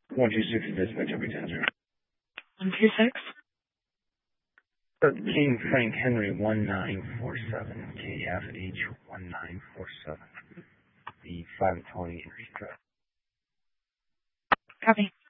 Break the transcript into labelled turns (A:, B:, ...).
A: 126 dispatch, every 10-0.
B: 126?
A: 13 Frank Henry 1947, KFH 1947. The 520 Interstate.
B: Copy.